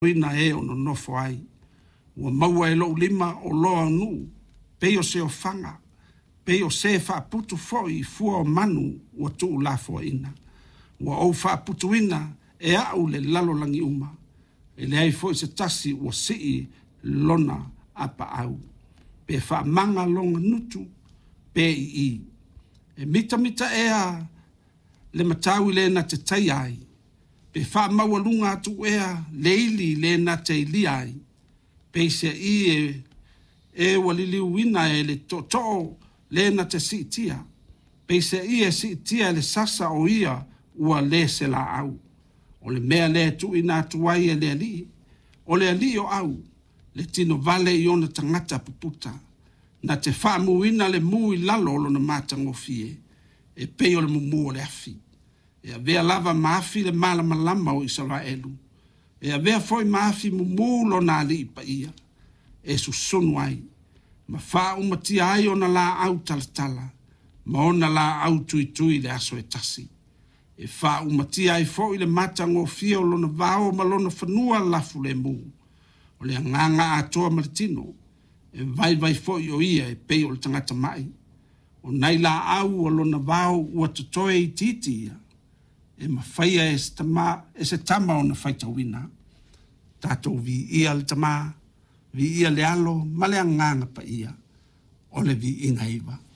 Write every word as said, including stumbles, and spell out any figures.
Wina e ono nofo ai. Ua maua e lo lima o loa nu. Peo se o fanga. Peo se fa putu foi fua o manu ua tuu lafo ina. Ua au fa putu ina e au le lalo langi uma. E le ai foi se tasi ua sii lona apa au. Pe fa manga longa nutu pe i. E mita mita ea le matawi le na te tai ai. Pe fa maua lunga atu ea leili le na te ili ai. Pe se i e, e walili wina e le to to le na te si tia. Pe se i e si tia le sasa o ia ua le se la au. O le mea le tu ina atu ai e le ali. O le ali o au. Le tino vale i ona tangata puputa. Na te fa muina le mui lalo lo na mata ngofie. E pe o le mumu o le afi. E a vea lava maafi le mala malama o Israelu. E a vea foi maafi mumu lo na ali ipa ia. E su sonu ai. Ma fa umatia ai ona la au talatala. Ma ona la au tui tui le aso e tasi. E fa umatia ai foi le mata ngofie o lo na vao ma lo na fanua lafu le mu. O le nganga atoa maritino. E vai vai foi o ia e pei o le tangata mai. O nei la au o lo na vao ua tutoe i titi ia. E mawhaia e se tama, e se tama o na whaita wina. Tātou vi ia le tama, vi ia le alo, ma le anganga pa ia, o le vi inga iwa.